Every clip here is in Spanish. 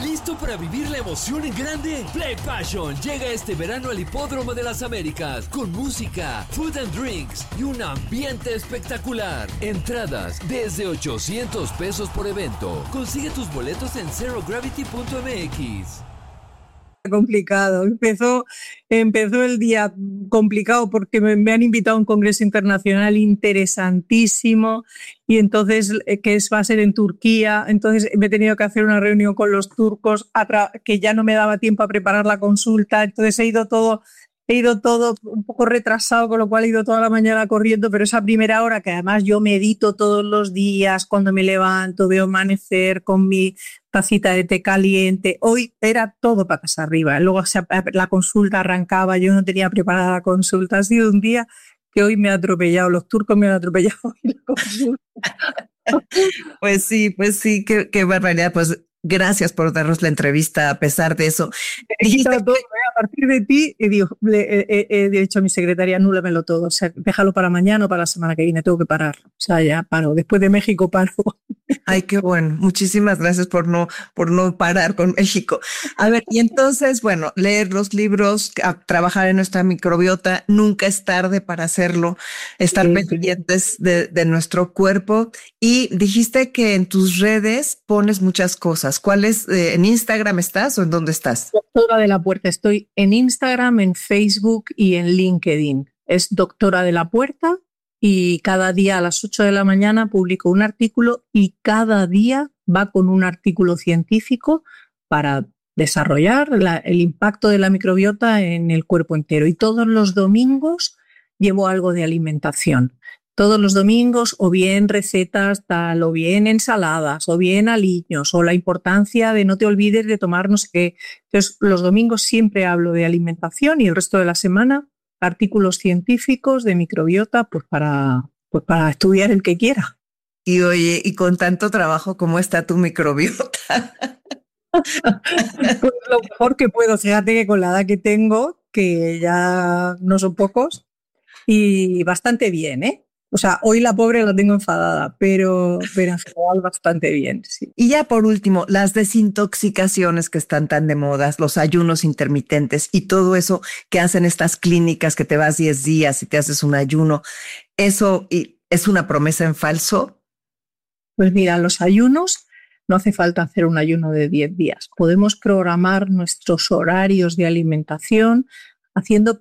¿Listo para vivir la emoción en grande? Play Passion llega este verano al Hipódromo de las Américas con música, food and drinks y un ambiente espectacular. Entradas desde $800 por evento. Consigue tus boletos en zerogravity.mx. Complicado. Empezó el día complicado porque me han invitado a un congreso internacional interesantísimo y entonces va a ser en Turquía. Entonces me he tenido que hacer una reunión con los turcos que ya no me daba tiempo a preparar la consulta. Entonces he ido todo un poco retrasado, con lo cual he ido toda la mañana corriendo, pero esa primera hora, que además yo medito todos los días, cuando me levanto, veo amanecer con mi tacita de té caliente, hoy era todo patas arriba. Luego la consulta arrancaba, yo no tenía preparada la consulta. Ha sido un día que hoy me ha atropellado, los turcos me han atropellado hoy la consulta. Pues sí, qué barbaridad. Pues gracias por darnos la entrevista a pesar de eso. A partir de ti he dicho a mi secretaria, anúlamelo todo, o sea, déjalo para mañana o para la semana que viene, tengo que parar. O sea, ya paro, después de México paro. Ay, qué bueno. Muchísimas gracias por no parar con México. A ver, y entonces, bueno, leer los libros, trabajar en nuestra microbiota, nunca es tarde para hacerlo, estar pendientes de nuestro cuerpo. Y dijiste que en tus redes pones muchas cosas. ¿Cuáles? ¿En Instagram estás o en dónde estás? Doctora de la Puerta. Estoy en Instagram, en Facebook y en LinkedIn. Es Doctora de la Puerta. Y cada día a las 8 de la mañana publico un artículo y cada día va con un artículo científico para desarrollar el impacto de la microbiota en el cuerpo entero. Y todos los domingos llevo algo de alimentación. Todos los domingos o bien recetas tal, o bien ensaladas, o bien aliños, o la importancia de no te olvides de tomar no sé qué. Entonces los domingos siempre hablo de alimentación y el resto de la semana artículos científicos de microbiota pues para estudiar el que quiera. Y oye, y con tanto trabajo, ¿cómo está tu microbiota? Pues lo mejor que puedo, fíjate que con la edad que tengo, que ya no son pocos, y bastante bien, ¿eh? O sea, hoy la pobre la tengo enfadada, pero en general bastante bien, sí. Y ya por último, las desintoxicaciones que están tan de moda, los ayunos intermitentes y todo eso que hacen estas clínicas que te vas 10 días y te haces un ayuno, ¿eso es una promesa en falso? Pues mira, los ayunos, no hace falta hacer un ayuno de 10 días. Podemos programar nuestros horarios de alimentación haciendo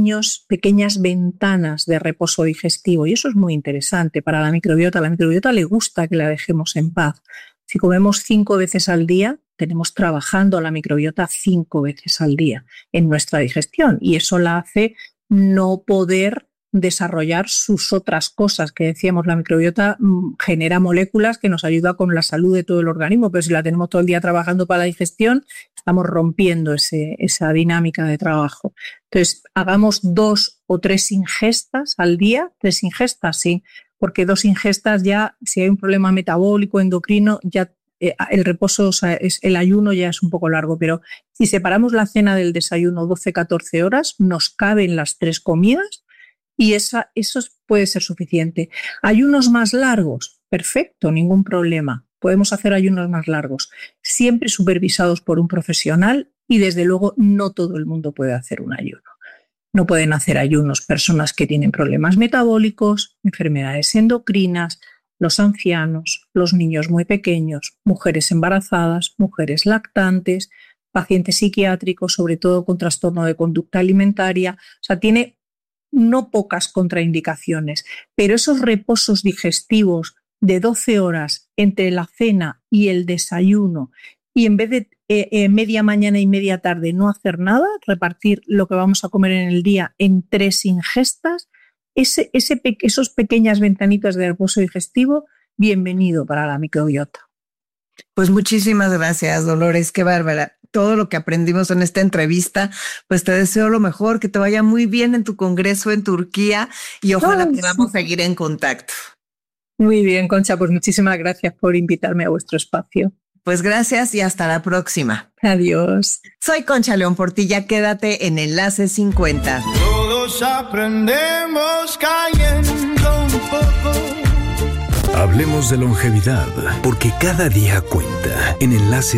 pequeñas ventanas de reposo digestivo. Y eso es muy interesante para la microbiota. A la microbiota le gusta que la dejemos en paz. Si comemos 5 veces al día, tenemos trabajando a la microbiota 5 veces al día en nuestra digestión. Y eso la hace no poder desarrollar sus otras cosas, que decíamos, la microbiota genera moléculas que nos ayudan con la salud de todo el organismo, pero si la tenemos todo el día trabajando para la digestión, estamos rompiendo esa dinámica de trabajo. Entonces, hagamos 2 o 3 ingestas al día, 3 ingestas, sí, porque 2 ingestas ya, si hay un problema metabólico, endocrino, ya el reposo, o sea, el ayuno ya es un poco largo, pero si separamos la cena del desayuno 12-14 horas, nos caben las 3 comidas. Y eso puede ser suficiente. Ayunos más largos, perfecto, ningún problema. Podemos hacer ayunos más largos, siempre supervisados por un profesional y desde luego no todo el mundo puede hacer un ayuno. No pueden hacer ayunos personas que tienen problemas metabólicos, enfermedades endocrinas, los ancianos, los niños muy pequeños, mujeres embarazadas, mujeres lactantes, pacientes psiquiátricos, sobre todo con trastorno de conducta alimentaria. O sea, tiene no pocas contraindicaciones, pero esos reposos digestivos de 12 horas entre la cena y el desayuno y en vez de media mañana y media tarde no hacer nada, repartir lo que vamos a comer en el día en 3 ingestas, esos pequeñas ventanitas de reposo digestivo, bienvenido para la microbiota. Pues muchísimas gracias, Dolores, qué bárbara. Todo lo que aprendimos en esta entrevista, pues te deseo lo mejor, que te vaya muy bien en tu congreso en Turquía y ojalá podamos seguir en contacto. Muy bien, Concha, pues muchísimas gracias por invitarme a vuestro espacio. Pues gracias y hasta la próxima. Adiós. Soy Concha León Portilla, quédate en Enlace 50. Todos aprendemos cayendo un poco. Hablemos de longevidad, porque cada día cuenta. En Enlace